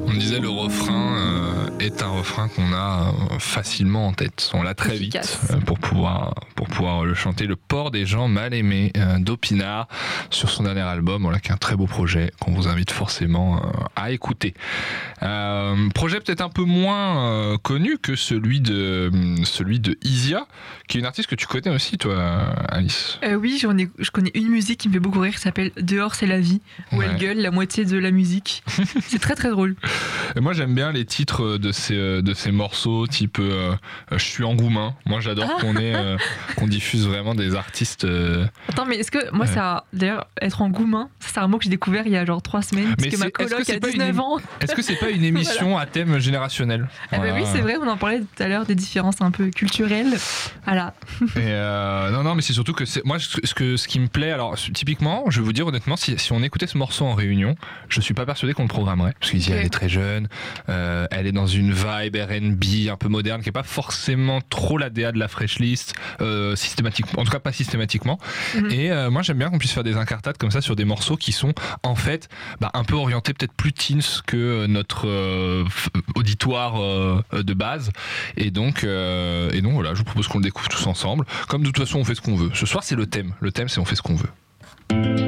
On disait le refrain est un refrain qu'on a facilement en tête. On l'a très Efficace. vite pour pouvoir le chanter. Le port des gens mal aimés d'Opinard sur son dernier album, voilà, qui est un très beau projet qu'on vous invite forcément à écouter. Projet peut-être un peu moins connu que celui de Isia, qui est une artiste que tu connais aussi, toi, Alice. Oui, je connais une musique qui me fait beaucoup rire, qui s'appelle Dehors c'est la vie, où elle gueule la moitié de la musique. C'est très très drôle. Et moi j'aime bien les titres de ces morceaux type je suis engouement. Moi j'adore qu'on diffuse vraiment des artistes. Attends, mais est-ce que moi ça, d'ailleurs, être engouement, c'est un mot que j'ai découvert il y a genre 3 semaines, parce que ma coloc a 19 ans. Est-ce que c'est pas une émission à thème générationnel? Ben oui, c'est vrai, on en parlait tout à l'heure des différences un peu culturelles. Voilà. Et non, mais c'est surtout que moi ce qui me plaît, alors typiquement, je vais vous dire honnêtement, si on écoutait ce morceau en réunion, je suis pas persuadé qu'on le programmerait, parce qu'Isia elle est très jeune, elle est dans une vibe R&B un peu moderne qui est pas forcément trop la DA de la Fresh List, systématiquement, en tout cas pas systématiquement. Et moi j'aime bien qu'on puisse faire des incartades comme ça sur des morceaux qui sont en fait un peu orientés peut-être plus teens que notre auditoire de base. Et donc voilà, je vous propose qu'on le découvre tous ensemble. Comme de toute façon on fait ce qu'on veut. Ce soir c'est le thème. Le thème c'est on fait ce qu'on veut.